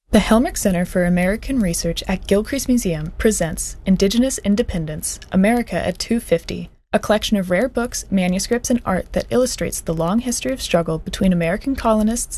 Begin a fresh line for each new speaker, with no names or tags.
The Helmerich Center for American Research at Gilcrease Museum presents Indigenous Independence, America at 250, a collection of rare books, manuscripts, and art that illustrates the long history of struggle between American colonists